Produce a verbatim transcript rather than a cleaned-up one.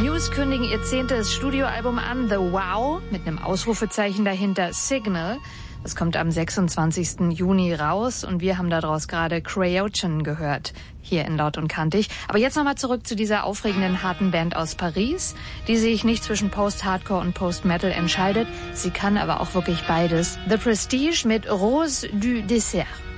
Muse kündigen ihr zehntes Studioalbum an, The Wow, mit einem Ausrufezeichen dahinter, Signal. Das kommt am sechsundzwanzigsten Juni raus und wir haben daraus gerade Crayogen gehört, hier in Laut und Kantig. Aber jetzt nochmal zurück zu dieser aufregenden, harten Band aus Paris, die sich nicht zwischen Post-Hardcore und Post-Metal entscheidet. Sie kann aber auch wirklich beides. The Prestige mit Rose du Dessert.